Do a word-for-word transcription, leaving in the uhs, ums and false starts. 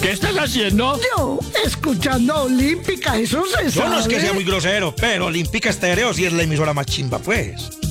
¿Qué estás haciendo? Yo, escuchando Olímpica, eso se Yo sabe. no es que sea muy grosero, pero Olímpica Estéreo sí es la emisora más chimba, pues.